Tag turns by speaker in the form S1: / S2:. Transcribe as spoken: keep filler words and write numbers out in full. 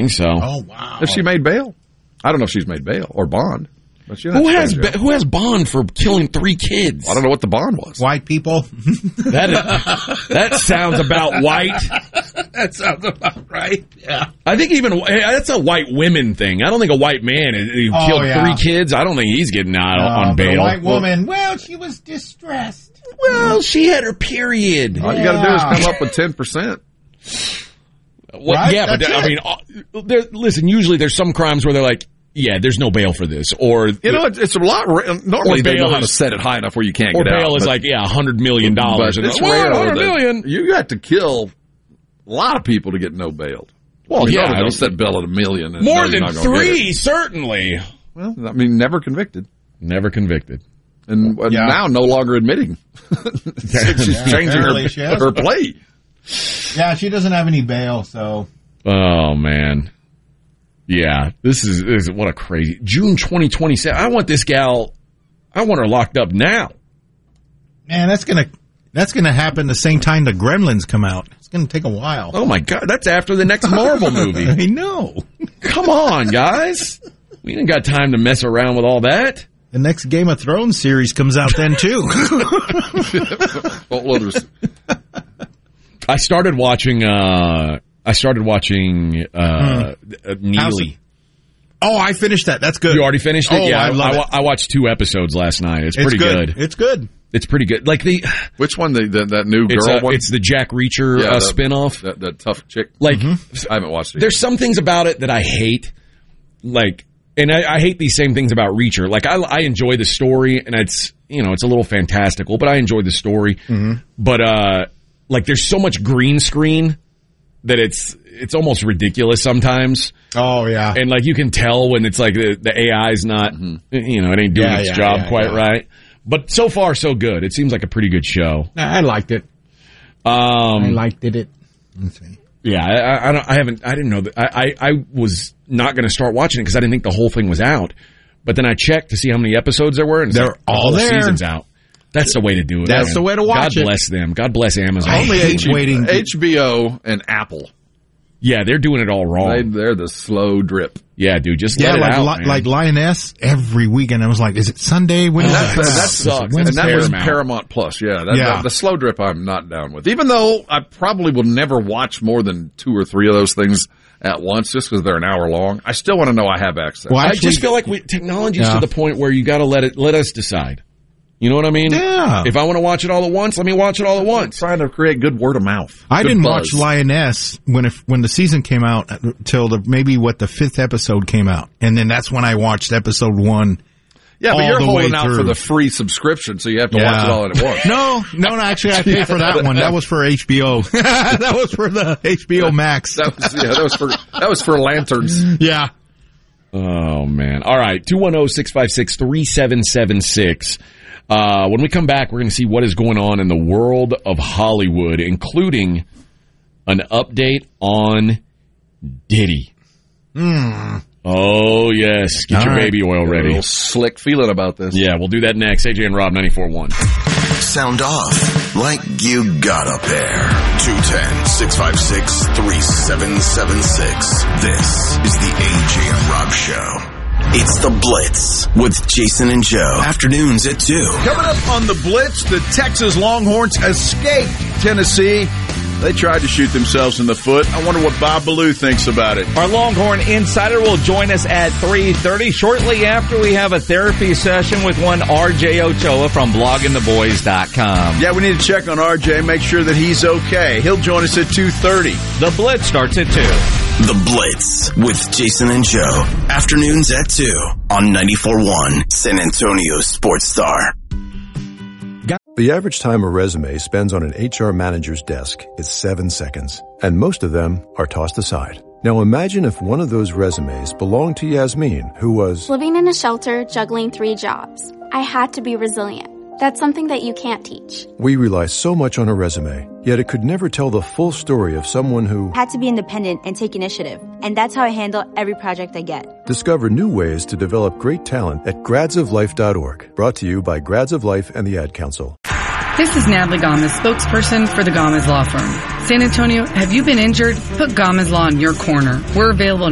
S1: think so.
S2: Oh, wow.
S3: If she made bail. I don't know if she's made bail or bond. But she
S1: who has ba- who has bond for killing three kids?
S3: I don't know what the bond was.
S2: White people.
S1: That is, that sounds about white.
S2: That sounds about right. Yeah.
S1: I think even that's a white women thing. I don't think a white man who
S2: Oh,
S1: killed
S2: yeah.
S1: three kids. I don't think he's getting out
S2: Uh,
S1: on
S2: but
S1: bail.
S2: a white woman, well, she was distressed.
S1: Well, she had her period.
S3: All you got to do is come up with ten percent.
S1: Well,
S2: Right?
S1: yeah, but
S2: That's
S1: I
S2: it.
S1: mean, uh, there, listen. Usually, there's some crimes where they're like, "Yeah, there's no bail for this," or
S3: You know, it's, it's a lot. Normally,
S1: Or
S3: they know
S1: bail
S3: how to
S1: is-
S3: set it high enough where you can't
S1: or
S3: get out.
S1: bail is
S3: but-
S1: like, yeah, a hundred million dollars.
S3: But
S1: And
S3: it's
S1: they're like,
S3: rare
S1: "Well, a
S3: that
S1: hundred million.
S3: you have to kill a lot of people to get no bailed.
S1: Well,
S3: I mean,
S1: yeah,
S3: no, they'll set bail at a million. And
S1: more
S3: no, you're
S1: than
S3: not gonna get
S1: three,
S3: it.
S1: certainly.
S3: Well, I mean, never convicted,
S1: Never convicted.
S3: and and
S2: Yeah.
S3: now no longer admitting. She's
S2: Yeah,
S3: changing
S2: apparently she
S3: her
S2: has.
S3: her plea.
S2: Yeah, she doesn't have any bail, so.
S1: Oh man, yeah. This is, this is what a crazy June twenty twenty-seven. I want this gal. I want her locked up now.
S2: Man, that's gonna that's gonna happen the same time the Gremlins come out. It's gonna take a while.
S1: Oh my god, that's after the next Marvel movie.
S2: I know.
S1: Come on, guys. We ain't got time to mess around with all that.
S2: The next Game of Thrones series comes out then too.
S3: Well, well, there's-
S1: I started watching. Uh, I started watching uh,
S2: How's
S1: Neely.
S2: it- Oh, I finished that. That's good.
S1: You already finished it?
S2: Oh,
S1: Yeah,
S2: I love
S1: I,
S2: it.
S1: wa- I watched two episodes last night. It's,
S2: It's
S1: pretty
S2: good.
S1: good.
S2: It's good.
S1: It's pretty good. Like the,
S3: which one? The, the that new girl
S1: it's, uh,
S3: one?
S1: it's the Jack Reacher
S3: Yeah,
S1: uh,
S3: the-
S1: spinoff.
S3: That, that tough chick.
S1: Like,
S3: I haven't watched it.
S1: there's some things about it that I hate. Like, and I, I hate these same things about Reacher. Like, I, I enjoy the story, and it's, you know, it's a little fantastical, but I enjoy the story. But, uh, like, there's so much green screen that it's, it's almost ridiculous sometimes.
S2: Oh yeah.
S1: And, like, you can tell when it's like the, the A I's not, you know, it ain't doing
S2: Yeah,
S1: its
S2: yeah,
S1: job
S2: yeah,
S1: quite
S2: yeah.
S1: right. But so far, so good. It seems like a pretty good show.
S2: I liked it.
S1: Um,
S2: I liked it. it. Let's see.
S1: Yeah, I, I, I don't. I haven't. I didn't know that. I, I, I was not going to start watching it because I didn't think the whole thing was out. But then I checked to see how many episodes there were, and it's
S2: They're
S1: like, the
S2: all
S1: whole
S2: there.
S1: season's out. That's the way to do it.
S2: That's
S1: man.
S2: the way to watch
S1: God
S2: it.
S1: bless them. God bless Amazon.
S2: I
S3: Only
S2: hate
S3: H-
S2: waiting.
S3: H B O and Apple.
S1: Yeah, they're doing it all wrong.
S3: They, they're the slow drip.
S1: yeah, dude, just
S2: Yeah,
S1: let
S2: like
S1: it out,
S2: li-
S1: man.
S2: like Lioness every weekend. I was like, is it Sunday? When is
S3: And that's,
S2: it?
S3: that's,
S1: sucks.
S3: and
S1: That's
S3: that was
S1: Paramount.
S3: Paramount Plus. Yeah, that,
S2: Yeah.
S3: The, the slow drip I'm not down with. Even though I probably will never watch more than two or three of those things at once, just because they're an hour long. I still want to know I have access.
S2: Well,
S1: I
S2: actually,
S1: just feel like we, technology's
S2: Yeah.
S1: to the point where you got to let it let us decide. You know what I mean?
S2: Yeah.
S1: If I want to watch it all at once, let me watch it all at once.
S3: trying to create good word of mouth.
S2: I
S3: Good
S2: didn't
S3: buzz.
S2: watch Lioness when it, when the season came out till the maybe what the fifth episode came out, and then that's when I watched episode one.
S3: Yeah, but
S2: all
S3: you're
S2: the
S3: holding
S2: way
S3: out for
S2: through.
S3: the free subscription, so you have to watch it all at once.
S2: No, no, no. Actually, I paid for that one. That was for H B O. That was for the H B O Max.
S3: That was yeah, that was for that was for lanterns.
S2: Yeah.
S1: Oh, man. All right. two one zero, six five six, three seven seven six. Uh, when we come back, we're going to see what is going on in the world of Hollywood, including an update on Diddy.
S2: Mm.
S1: Oh, yes. Get
S2: All
S1: your
S2: right.
S1: baby oil
S3: A
S1: ready.
S3: little slick feeling about this.
S1: Yeah, we'll do that next. A J and Rob, ninety-four point one.
S4: Sound off like you got a pair. two one zero, six five six, three seven seven six. This is the A J and Rob Show. It's The Blitz with Jason and Joe. Afternoons at two.
S5: Coming up on The Blitz, the Texas Longhorns escaped Tennessee. They tried to shoot themselves in the foot. I wonder what Bob Ballou thinks about it.
S6: Our Longhorn Insider will join us at three thirty, shortly after we have a therapy session with one R J Ochoa from blogging the boys dot com.
S5: Yeah, we need to check on R J, make sure that he's okay. He'll join us at two thirty.
S6: The Blitz starts at two.
S4: The Blitz with Jason and Joe. Afternoons at two on ninety-four point one San Antonio Sports Star.
S7: The average time a resume spends on an H R manager's desk is seven seconds, and most of them are tossed aside. Now imagine if one of those resumes belonged to Yasmin, who was
S8: living in a shelter, juggling three jobs. I had to be resilient. That's something that you can't teach.
S7: We rely so much on a resume, yet it could never tell the full story of someone who
S9: had to be independent and take initiative. And that's how I handle every project I get.
S7: Discover new ways to develop great talent at grads of life dot org. Brought to you by Grads of Life and the Ad Council.
S10: This is Natalie Gomez, spokesperson for the Gomez Law Firm. San Antonio, have you been injured? Put Gomez Law in your corner. We're available